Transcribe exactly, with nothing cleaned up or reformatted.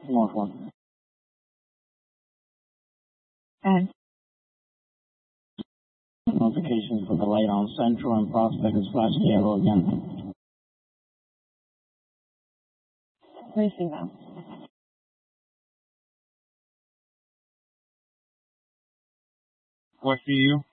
Norfolk. And Notifications for the light on Central and Prospect is flashing yellow again. receive them. What for you?